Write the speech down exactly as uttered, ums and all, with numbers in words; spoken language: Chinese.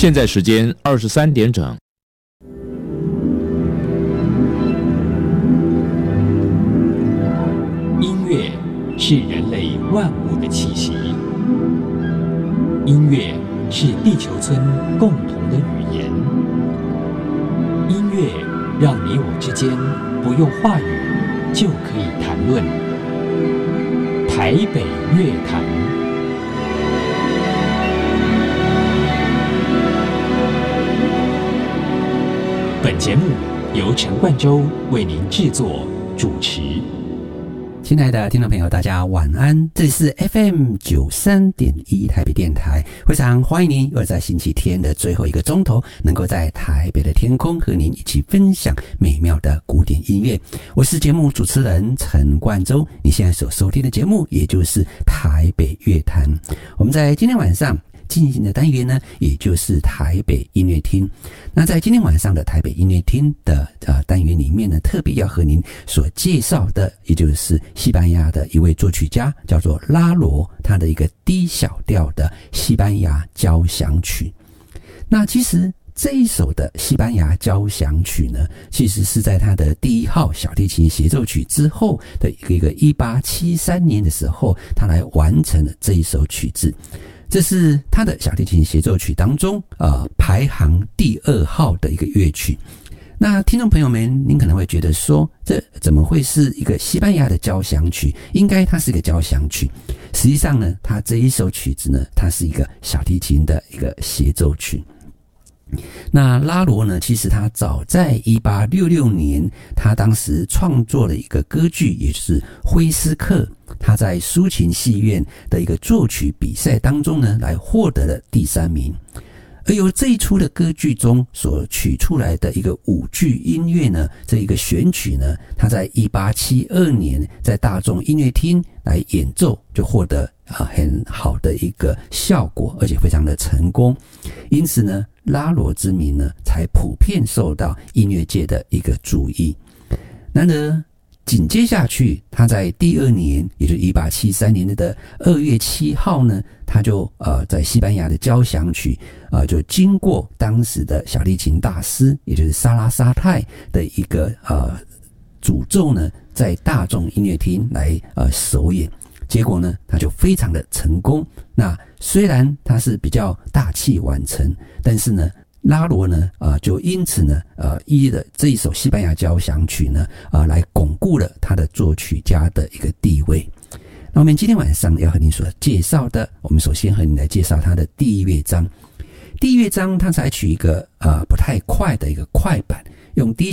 现在时间二十三点整。 音乐是人类万物的气息，音乐是地球村共同的语言。音乐让你我之间不用话语就可以谈论。台北乐坛。本节目由陈冠洲为您制作主持。 亲爱的听众朋友，大家晚安，这里是 F M 九十三点一 台北电台，非常欢迎您又在星期天的最后一个钟头，能够在台北的天空和您一起分享美妙的古典音乐。我是节目主持人陈冠洲，你现在所收听的节目也就是台北乐坛。我们在今天晚上进行的单元呢，也就是台北音乐厅。那在今天晚上的台北音乐厅的呃单元里面呢，特别要和您所介绍的，也就是西班牙的一位作曲家，叫做拉罗，他的一个 D 小调的西班牙交响曲。那其实这一首的西班牙交响曲呢，其实是在他的第一号小提琴协奏曲之后的一个一八七三年的时候，他来完成了这一首曲子。这是他的小提琴协奏曲当中呃排行第二号的一个乐曲。那听众朋友们，您可能会觉得说，这怎么会是一个西班牙的交响曲？应该它是一个交响曲。实际上呢，它这一首曲子呢，它是一个小提琴的一个协奏曲。那拉罗呢，其实他早在一八六六年，他当时创作了一个歌剧，也就是辉斯克，他在抒情戏院的一个作曲比赛当中呢，来获得了第三名。而由这一出的歌剧中所取出来的一个舞剧音乐呢，这一个选曲呢，他在一八七二年在大众音乐厅来演奏，就获得啊很好的一个效果，而且非常的成功。因此呢，拉罗之名呢，才普遍受到音乐界的一个注意。然而紧接下去，他在第二年，也就是一八七三年的二月七号呢，他就呃在西班牙的交响曲呃就经过当时的小提琴大师，也就是萨拉沙泰的一个呃诅咒呢，在大众音乐厅来呃首演。结果呢，他就非常的成功。那虽然他是比较大器晚成，但是呢，拉罗呢，呃，就因此呢，呃，依了这一首西班牙交响曲呢，呃，来巩固了他的作曲家的一个地位。那我们今天晚上要和您所介绍的，我们首先和您来介绍他的第一乐章。第一乐章它采取一个呃不太快的一个快板，用 D